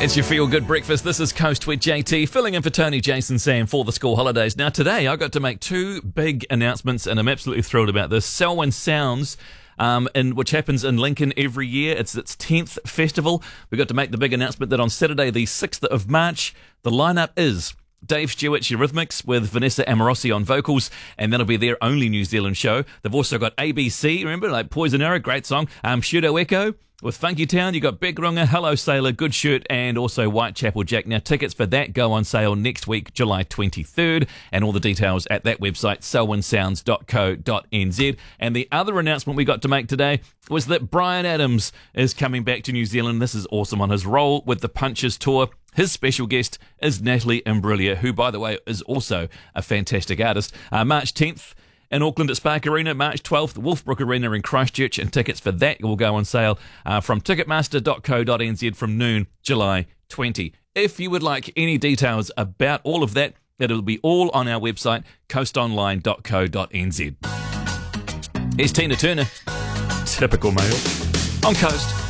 It's your feel-good breakfast. This is Coast with JT, filling in for Tony, Jason, Sam for the school holidays. Now, today I got to make two big announcements, and I'm absolutely thrilled about this. Selwyn Sounds, which happens in Lincoln every year. It's its 10th festival. We got to make the big announcement that on Saturday, the 6th of March, the lineup is Dave Stewart's Eurythmics with Vanessa Amorosi on vocals, and that'll be their only New Zealand show. They've also got ABC, remember, like Poison Arrow, great song. Pseudo Echo with Funky Town. You got Big Runga, Hello Sailor, Good Shirt, and also Whitechapel Jack. Now, tickets for that go on sale next week, July 23rd, and all the details at that website, selwynsounds.co.nz. And the other announcement we got to make today was that Bryan Adams is coming back to New Zealand. This is awesome on his role with the Punches Tour. His special guest is Natalie Imbruglia, who, by the way, is also a fantastic artist. March 10th in Auckland at Spark Arena, March 12th, Wolfbrook Arena in Christchurch, and tickets for that will go on sale from ticketmaster.co.nz from noon, July 20. If you would like any details about all of that, it'll be all on our website, coastonline.co.nz. Here's Tina Turner, typical male, on Coast.